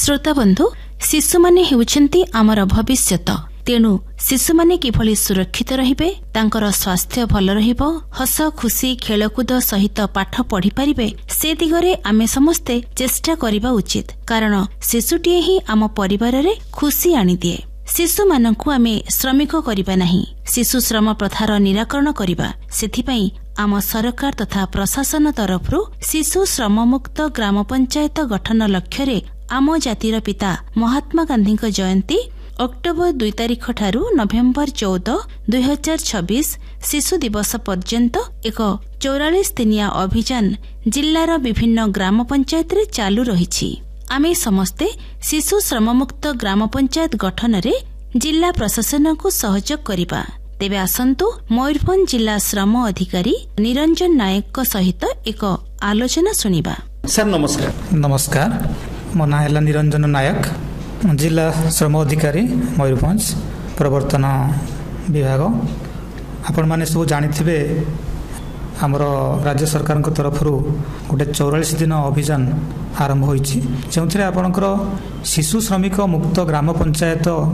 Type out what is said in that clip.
श्रोता बंधु शिशु माने हेउछन्ति आमर भविष्यत तेणु शिशु माने किभली सुरक्षित रहिबे तांकर स्वास्थ्य भल रहिबो हस खुशी खेलकूद सहित पाठ पढ़ी पारिबे से दिगरे आमे समस्ते चेष्टा करिबा उचित कारण शिशुटीए ही आम परिवार रे खुशी आनी दिए। शिशु मानकु आमे श्रमिक करिबा नाही शिशु श्रम प्रथार निराकरण करिबा सेथिपई आम सरकार तथा प्रशासन तरफरु शिशु श्रम मुक्त ग्राम पंचायत गठन लक्ष्य आम जातिर पिता महात्मा गांधी जयंती अक्टोबर 2 तारिख ठारू नवेम्बर 14, 2026 शिशु दिवस पर्यंत एक 44 दिनिया अभियान जिल्लार विभिन्न ग्राम पंचायत रे चालू रहिछि। आमे समस्ते शिशु श्रममुक्त ग्राम पंचायत गठन रे जिला प्रशासन को सहयोग करिबा। तेबे आसंतु मयूरभंज जिला श्रम अधिकारी निरंजन नायक सहित एक आलोचना सुनिबा। सर नमस्कार। नमस्कार, मो ना है निरंजन नायक, जिला श्रम अधिकारी मयूरभंज प्रवर्तन विभाग। आपण माने सब जानिथिबे आमर राज्य सरकार तरफ गोटे 44 दिन अभियान आरंभ होइछि, जो आपणकर शिशु श्रमिक मुक्त ग्राम पंचायत